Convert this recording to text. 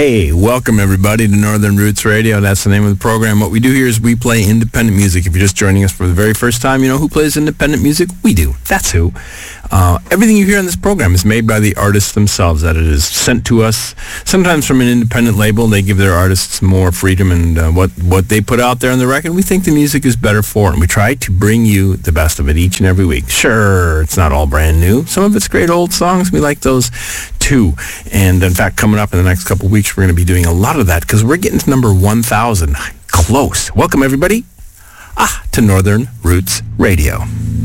Hey, welcome everybody to Northern Roots Radio. That's the name of the program. What we do here is we play independent music. If you're just joining us for the very first time, you know who plays independent music? We do. That's who. Everything you hear on this program is made by the artists themselves. That it is sent to us, sometimes from an independent label. They give their artists more freedom and what they put out there on the record. We think the music is better for it, and we try to bring you the best of it each and every week. Sure, it's not all brand new. Some of it's great old songs. We like those too. And in fact, coming up in the next couple of weeks, we're going to be doing a lot of that because we're getting to number 1,000. Close. Welcome, everybody, to Northern Roots Radio.